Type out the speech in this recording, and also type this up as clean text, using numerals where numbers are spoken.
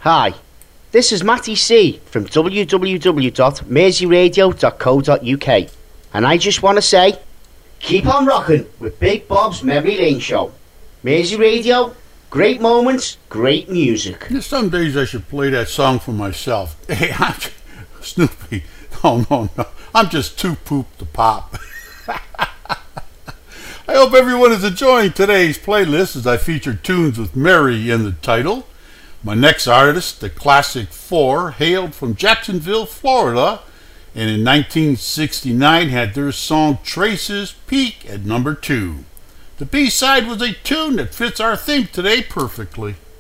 Hi, this is Matty C from www.merseyradio.co.uk, and I just want to say, keep on rocking with Big Bob's Memory Lane Show. Mersey Radio, great moments, great music. Some days I should play that song for myself. Hey, Snoopy. No. I'm just too poop to pop. I hope everyone is enjoying today's playlist as I feature tunes with Mary in the title. My next artist, the Classic Four, hailed from Jacksonville, Florida, and in 1969 had their song Traces peak at number 2. The B-side was a tune that fits our theme today perfectly.